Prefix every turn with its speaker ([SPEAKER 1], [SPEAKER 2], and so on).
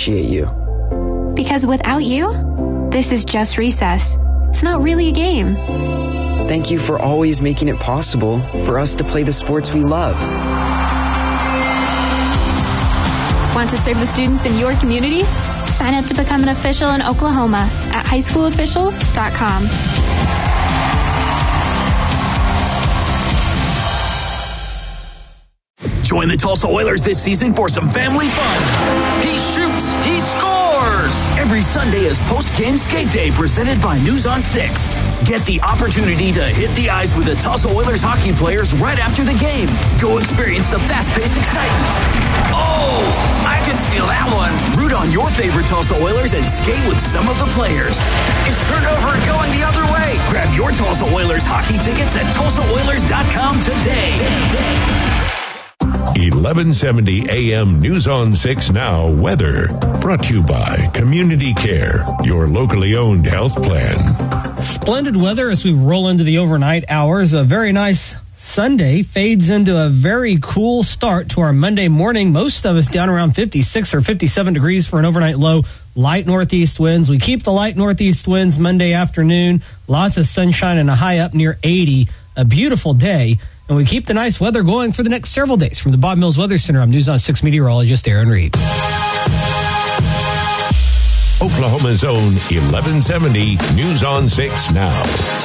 [SPEAKER 1] appreciate you.
[SPEAKER 2] Because without you, this is just recess. It's not really a game.
[SPEAKER 1] Thank you for always making it possible for us to play the sports we love.
[SPEAKER 2] Want to serve the students in your community? Sign up to become an official in Oklahoma at highschoolofficials.com.
[SPEAKER 3] Join the Tulsa Oilers this season for some family fun.
[SPEAKER 4] He shoots, he scores!
[SPEAKER 3] Every Sunday is post-game skate day presented by News on 6. Get the opportunity to hit the ice with the Tulsa Oilers hockey players right after the game. Go experience the fast-paced excitement.
[SPEAKER 4] Oh, I can feel that one.
[SPEAKER 3] Root on your favorite Tulsa Oilers and skate with some of the players.
[SPEAKER 4] It's turned over and going the other way.
[SPEAKER 3] Grab your Tulsa Oilers hockey tickets at TulsaOilers.com today.
[SPEAKER 5] 1170 AM News on 6 Now weather. Brought to you by Community Care, your locally owned health plan.
[SPEAKER 6] Splendid weather as we roll into the overnight hours. A very nice Sunday fades into a very cool start to our Monday morning. Most of us down around 56 or 57 degrees for an overnight low. Light northeast winds. We keep the light northeast winds Monday afternoon. Lots of sunshine and a high up near 80. A beautiful day. And we keep the nice weather going for the next several days. From the Bob Mills Weather Center, I'm News on 6 meteorologist Aaron Reed.
[SPEAKER 5] Oklahoma's own 1170 News on 6 Now.